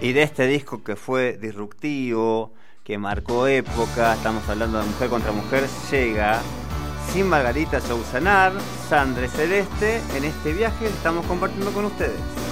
Y de este disco que fue disruptivo, que marcó época, estamos hablando de Mujer contra Mujer, llega Sin Margarita Yourcenar, Sandre Celeste, en este viaje que estamos compartiendo con ustedes.